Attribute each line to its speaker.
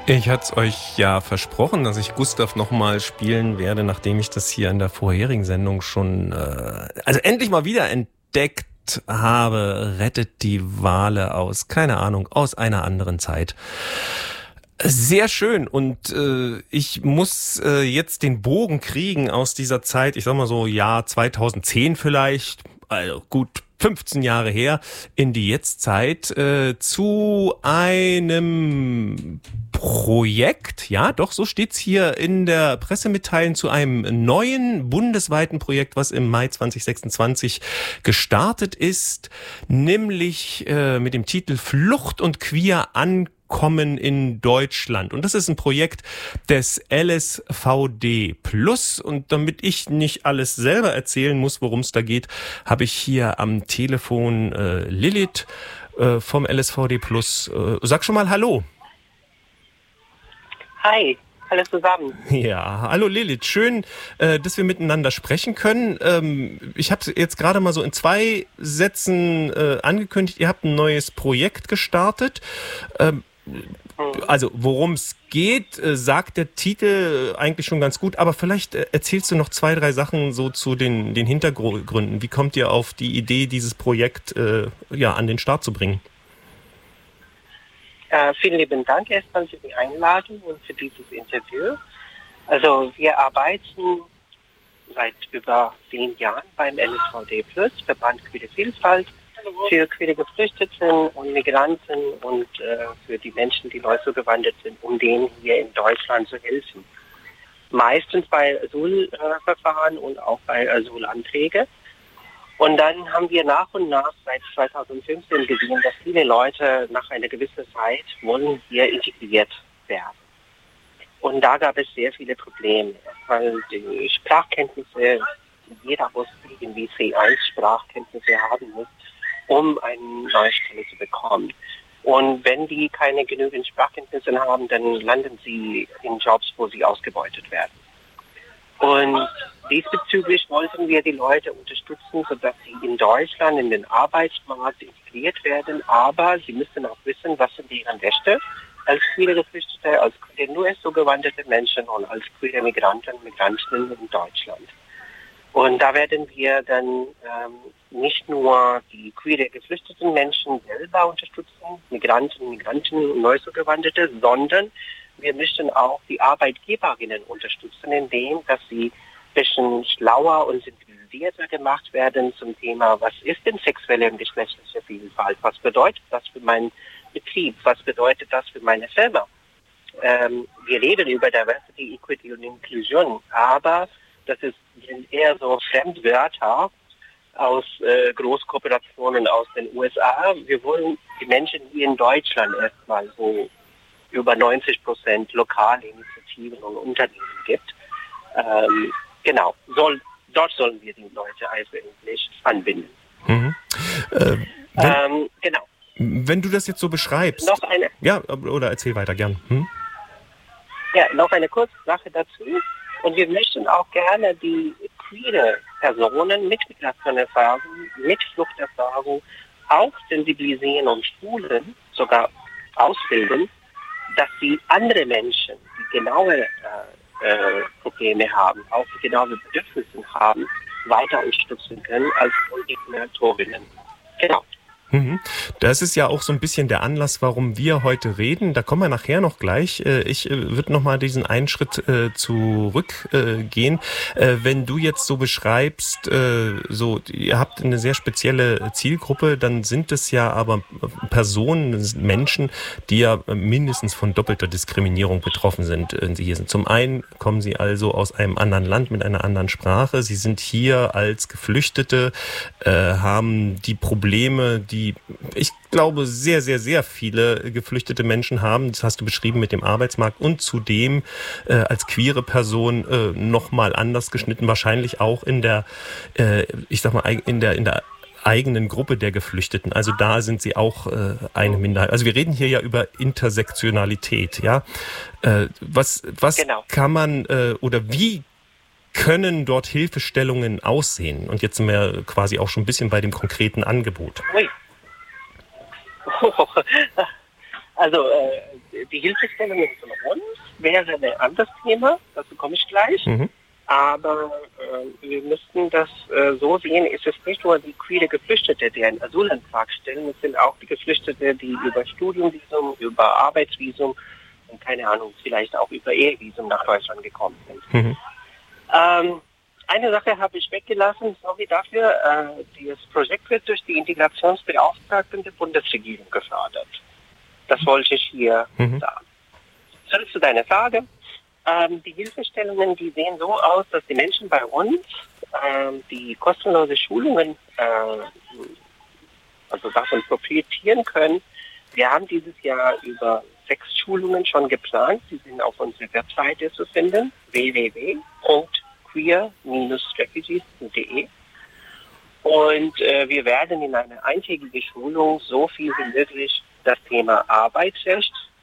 Speaker 1: Ich hatte es euch ja versprochen, dass ich Gustav nochmal spielen werde, nachdem ich das hier in der vorherigen Sendung schon, also endlich mal wieder entdeckt habe. Rettet die Wale aus, keine Ahnung, aus einer anderen Zeit. Sehr schön, und ich muss jetzt den Bogen kriegen aus dieser Zeit, ich sag mal so Jahr 2010 vielleicht, also gut 15 Jahre her, in die Jetztzeit, zu einem Projekt, ja doch, so steht's hier in der Pressemitteilung, zu einem neuen bundesweiten Projekt, was im Mai 2026 gestartet ist, nämlich mit dem Titel Flucht und Queer Ankommen in Deutschland. Und das ist ein Projekt des LSVD Plus. Und damit ich nicht alles selber erzählen muss, worum es da geht, habe ich hier am Telefon Lilith vom LSVD Plus. Sag schon mal Hallo.
Speaker 2: Hi, alles zusammen.
Speaker 1: Ja, hallo Lilith, schön, dass wir miteinander sprechen können. Ich habe jetzt gerade mal so in 2 Sätzen angekündigt, ihr habt ein neues Projekt gestartet. Also worum es geht, sagt der Titel eigentlich schon ganz gut, aber vielleicht erzählst du noch 2, 3 Sachen so zu den Hintergründen. Wie kommt ihr auf die Idee, dieses Projekt an den Start zu bringen?
Speaker 2: Vielen lieben Dank erstmal für die Einladung und für dieses Interview. Also wir arbeiten seit über 10 Jahren beim LSVD Plus, Verband Queere Vielfalt, für queere Geflüchteten und Migranten und für die Menschen, die neu zugewandert sind, um denen hier in Deutschland zu helfen. Meistens bei Asylverfahren und auch bei Asylanträgen. Und dann haben wir nach und nach seit 2015 gesehen, dass viele Leute nach einer gewissen Zeit wollen hier integriert werden. Und da gab es sehr viele Probleme, weil die Sprachkenntnisse, jeder muss irgendwie C1-Sprachkenntnisse haben muss, um eine neue Stelle zu bekommen. Und wenn die keine genügend Sprachkenntnisse haben, dann landen sie in Jobs, wo sie ausgebeutet werden. Und diesbezüglich wollten wir die Leute unterstützen, sodass sie in Deutschland in den Arbeitsmarkt integriert werden. Aber sie müssen auch wissen, was sind deren Rechte als queere Geflüchtete, als queere nur zugewanderte Menschen und als queere Migranten und Migrantinnen in Deutschland. Und da werden wir dann nicht nur die queere geflüchteten Menschen selber unterstützen, Migranten, Migrantinnen und Neuzugewanderte, sondern wir möchten auch die Arbeitgeberinnen unterstützen, indem dass sie ein bisschen schlauer und sensibilisierter gemacht werden zum Thema, was ist denn sexuelle und geschlechtliche Vielfalt? Was bedeutet das für meinen Betrieb? Was bedeutet das für meine Firma? Wir reden über Diversity, Equity und Inclusion, aber das sind eher so Fremdwörter aus Großkooperationen aus den USA. Wir wollen die Menschen hier in Deutschland erstmal so über 90% lokale Initiativen und Unternehmen gibt. Genau, dort sollen wir die Leute eigentlich anbinden.
Speaker 1: Mhm.
Speaker 2: Genau.
Speaker 1: Wenn du das jetzt so beschreibst...
Speaker 2: Noch eine...
Speaker 1: Ja, oder erzähl weiter, gern.
Speaker 2: Ja, noch eine kurze Sache dazu. Und wir möchten auch gerne die queere Personen mit Migrationserfahrung, mit Fluchterfahrung auch sensibilisieren und schulen, sogar ausbilden, dass sie andere Menschen, die genaue Probleme haben, auch die genaue Bedürfnisse haben, weiter unterstützen können als Koordinatorinnen. Genau.
Speaker 1: Das ist ja auch so ein bisschen der Anlass, warum wir heute reden. Da kommen wir nachher noch gleich. Ich würde noch mal diesen einen Schritt zurückgehen. Wenn du jetzt so beschreibst, so ihr habt eine sehr spezielle Zielgruppe, dann sind es ja aber Personen, Menschen, die ja mindestens von doppelter Diskriminierung betroffen sind. Sie hier sind. Zum einen kommen sie also aus einem anderen Land mit einer anderen Sprache. Sie sind hier als Geflüchtete, haben die Probleme, die ich glaube, sehr, sehr, sehr viele geflüchtete Menschen haben. Das hast du beschrieben mit dem Arbeitsmarkt und zudem als queere Person nochmal anders geschnitten, wahrscheinlich auch in der, ich sag mal, in der eigenen Gruppe der Geflüchteten. Also da sind sie auch eine Minderheit. Also wir reden hier ja über Intersektionalität, ja. Was genau kann man oder wie können dort Hilfestellungen aussehen? Und jetzt sind wir quasi auch schon ein bisschen bei dem konkreten Angebot.
Speaker 2: Also die Hilfestellungen von uns wäre ein anderes Thema, dazu komme ich gleich. Aber wir müssten das so sehen, ist es nicht nur die queere Geflüchtete, die einen Asylantrag stellen, es sind auch die Geflüchtete, die über Studienvisum, über Arbeitsvisum und keine Ahnung, vielleicht auch über Ehevisum nach Deutschland gekommen sind. Eine Sache habe ich weggelassen, sorry dafür, dieses Projekt wird durch die Integrationsbeauftragten der Bundesregierung gefördert. Das wollte ich hier sagen. Zurück zu deiner Frage. Die Hilfestellungen, die sehen so aus, dass die Menschen bei uns die kostenlose Schulungen, also davon profitieren können. Wir haben dieses Jahr über 6 Schulungen schon geplant. Die sind auf unserer Webseite zu finden, www.queer-refugees.de. Und wir werden in einer eintägigen Schulung so viel wie möglich das Thema Arbeitsrecht,